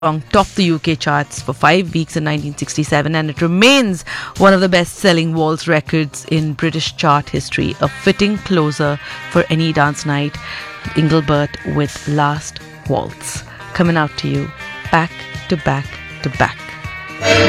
song topped the UK charts for 5 weeks in 1967, and it remains one of the best-selling waltz records in British chart history. A fitting closer for any dance night. Engelbert with Last Waltz. Coming out to you back to back to back.